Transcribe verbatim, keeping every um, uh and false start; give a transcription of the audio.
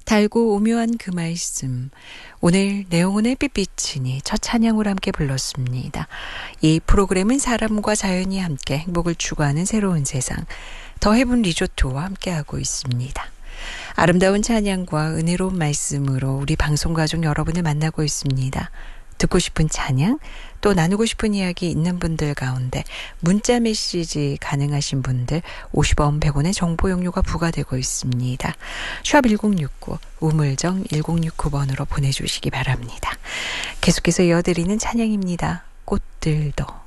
달고 오묘한 그 말씀, 오늘 내 영혼의 빛비치니 첫 찬양으로 함께 불렀습니다. 이 프로그램은 사람과 자연이 함께 행복을 추구하는 새로운 세상, 더 헤븐 리조트와 함께하고 있습니다. 아름다운 찬양과 은혜로운 말씀으로 우리 방송가족 여러분을 만나고 있습니다. 듣고 싶은 찬양, 또 나누고 싶은 이야기 있는 분들 가운데 문자 메시지 가능하신 분들 오십 원 백 원의 정보 용료가 부과되고 있습니다. 샵 일공육구, 우물정 일공육구 번으로 보내주시기 바랍니다. 계속해서 이어드리는 찬양입니다. 꽃들도.